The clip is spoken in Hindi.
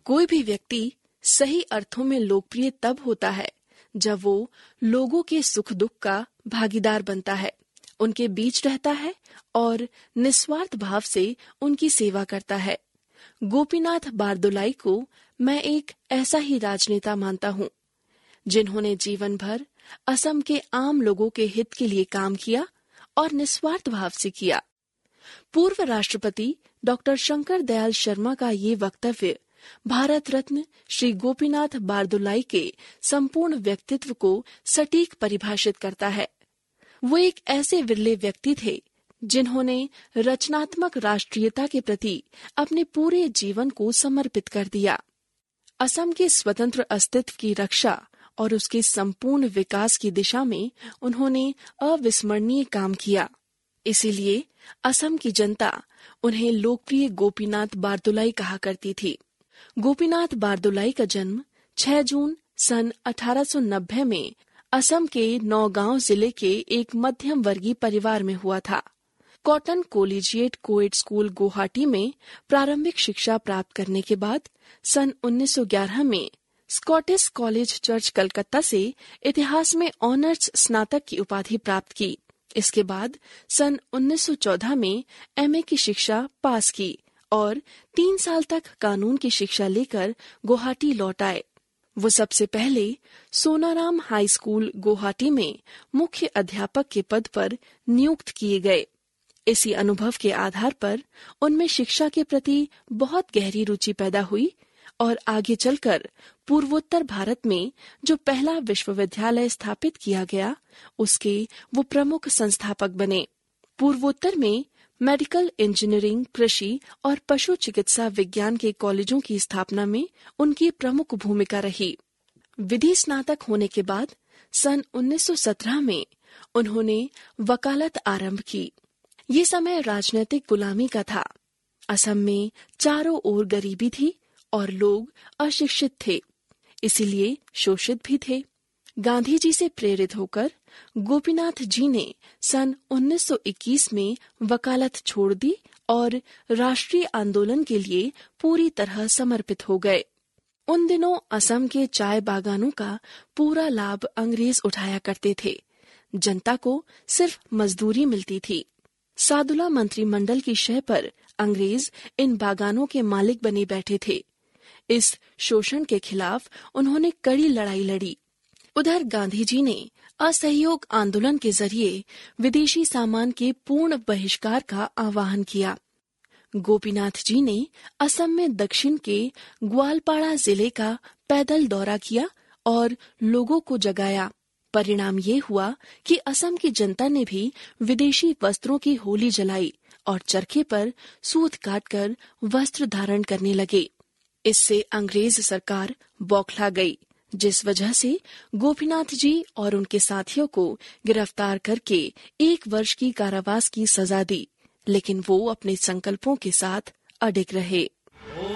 कोई भी व्यक्ति सही अर्थों में लोकप्रिय तब होता है जब वो लोगों के सुख दुख का भागीदार बनता है, उनके बीच रहता है और निस्वार्थ भाव से उनकी सेवा करता है। गोपीनाथ बारदुलाई को मैं एक ऐसा ही राजनेता मानता हूँ, जिन्होंने जीवन भर असम के आम लोगों के हित के लिए काम किया और निस्वार्थ भाव से किया। पूर्व राष्ट्रपति डॉक्टर शंकर दयाल शर्मा का ये वक्तव्य भारत रत्न श्री गोपीनाथ बारदुलाई के संपूर्ण व्यक्तित्व को सटीक परिभाषित करता है। वो एक ऐसे विरले व्यक्ति थे जिन्होंने रचनात्मक राष्ट्रीयता के प्रति अपने पूरे जीवन को समर्पित कर दिया। असम के स्वतंत्र अस्तित्व की रक्षा और उसके संपूर्ण विकास की दिशा में उन्होंने अविस्मरणीय काम किया। इसीलिए असम की जनता उन्हें लोकप्रिय गोपीनाथ बारदुलाई कहा करती थी। गोपीनाथ बारदुलाई का जन्म 6 जून सन 1890 में असम के नौगांव जिले के एक मध्यम वर्गीय परिवार में हुआ था। कॉटन कोलिजिएट कोएड स्कूल गुवाहाटी में प्रारंभिक शिक्षा प्राप्त करने के बाद सन 1911 में स्कॉटिश कॉलेज चर्च कलकत्ता से इतिहास में ऑनर्स स्नातक की उपाधि प्राप्त की। इसके बाद सन 1914 में एमए की शिक्षा पास की और 3 साल तक कानून की शिक्षा लेकर गुवाहाटी लौट आए। वो सबसे पहले सोनाराम हाई स्कूल गुवाहाटी में मुख्य अध्यापक के पद पर नियुक्त किए गए। इसी अनुभव के आधार पर उनमें शिक्षा के प्रति बहुत गहरी रुचि पैदा हुई और आगे चलकर पूर्वोत्तर भारत में जो पहला विश्वविद्यालय स्थापित किया गया, उसके वो प्रमुख संस्थापक बने। पूर्वोत्तर में मेडिकल इंजीनियरिंग, कृषि और पशु चिकित्सा विज्ञान के कॉलेजों की स्थापना में उनकी प्रमुख भूमिका रही। विधि स्नातक होने के बाद सन 1917 में उन्होंने वकालत आरंभ की। ये समय राजनीतिक गुलामी का था। असम में चारों ओर गरीबी थी और लोग अशिक्षित थे, इसीलिए शोषित भी थे। गांधी जी से प्रेरित होकर गोपीनाथ जी ने सन 1921 में वकालत छोड़ दी और राष्ट्रीय आंदोलन के लिए पूरी तरह समर्पित हो गए। उन दिनों असम के चाय बागानों का पूरा लाभ अंग्रेज उठाया करते थे। जनता को सिर्फ मजदूरी मिलती थी। सादुला मंत्रिमंडल की शय पर अंग्रेज इन बागानों के मालिक बने बैठे थे। इस शोषण के खिलाफ उन्होंने कड़ी लड़ाई लड़ी। उधर गांधी जी ने असहयोग आंदोलन के जरिए विदेशी सामान के पूर्ण बहिष्कार का आह्वान किया। गोपीनाथ जी ने असम में दक्षिण के ग्वालपाड़ा जिले का पैदल दौरा किया और लोगों को जगाया। परिणाम ये हुआ कि असम की जनता ने भी विदेशी वस्त्रों की होली जलाई और चरखे पर सूत काटकर वस्त्र धारण करने लगे। इससे अंग्रेज सरकार बौखला गई, जिस वजह से गोपीनाथ जी और उनके साथियों को गिरफ्तार करके 1 वर्ष की कारावास की सजा दी, लेकिन वो अपने संकल्पों के साथ अडिग रहे।